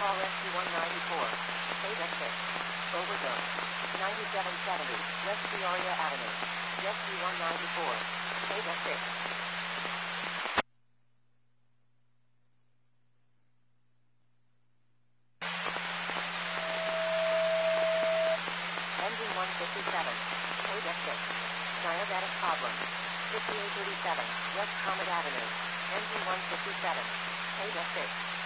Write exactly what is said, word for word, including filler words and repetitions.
call S G one ninety-four. State exit. Overdose. ninety-seven seventy, West Peoria Avenue. S G one ninety-four. State exit. Engine one fifty-seven. State exit. Diabetic problem. fifty-eight thirty-seven, West Comet Avenue. Engine one fifty-seven. State exit.